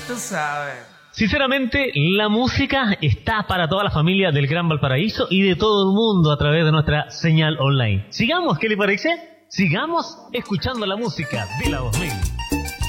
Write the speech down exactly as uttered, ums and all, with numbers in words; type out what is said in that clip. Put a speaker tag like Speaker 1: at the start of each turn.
Speaker 1: tú sabes.
Speaker 2: Sinceramente, la música está para toda la familia del Gran Valparaíso y de todo el mundo a través de nuestra señal online. Sigamos, ¿qué le parece? Sigamos escuchando la música de la dos mil.